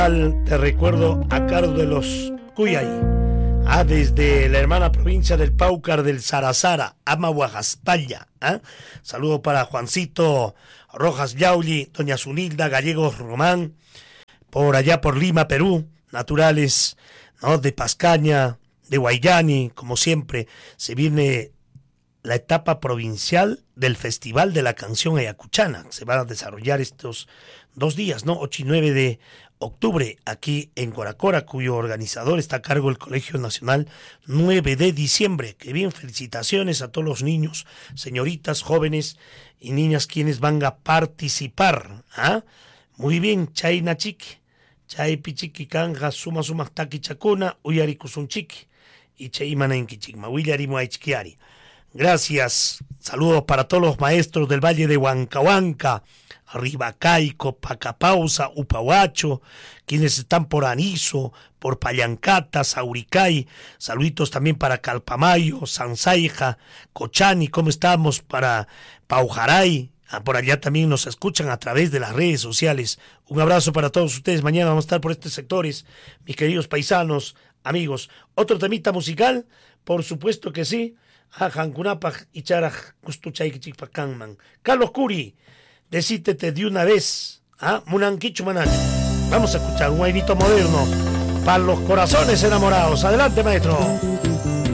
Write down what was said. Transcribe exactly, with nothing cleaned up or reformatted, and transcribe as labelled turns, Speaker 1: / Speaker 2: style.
Speaker 1: Te recuerdo a cargo de los Cuyay, ah, desde la hermana provincia del Paucar del Sarazara, Amahuajaspalla. ¿ah? Saludo para Juancito Rojas Yauli, doña Zunilda Gallegos Román, por allá por Lima, Perú, naturales, ¿no? de Pascaña, de Guayani, como siempre, se viene la etapa provincial del Festival de la Canción Ayacuchana. Se van a desarrollar estos dos días, ¿no? ocho y nueve de octubre, aquí en Coracora, cuyo organizador está a cargo del Colegio Nacional nueve de diciembre. Que bien, felicitaciones a todos los niños, señoritas, jóvenes y niñas quienes van a participar. ¿ah? Muy bien, chay nachiki, chay pichiqui canja, suma suma taki chacuna, uyari kusunchiki, y chay manenkichikma, uyari muaichkiari. Gracias, saludos para todos los maestros del Valle de Huancahuanca, Ribacaico, Pacapausa, Upahuacho, quienes están por Aniso, por Pallancata, Sauricay, saluditos también para Calpamayo, Sansaija, Cochani, ¿cómo estamos? Para Paujaray, ah, por allá también nos escuchan a través de las redes sociales. Un abrazo para todos ustedes, mañana vamos a estar por estos sectores, mis queridos paisanos, amigos. ¿Otro temita musical? Por supuesto que sí. Carlos Curi, decítete de una vez, ¿ah? Munanquichu Manacho. Vamos a escuchar un guainito moderno para los corazones enamorados. Adelante, maestro.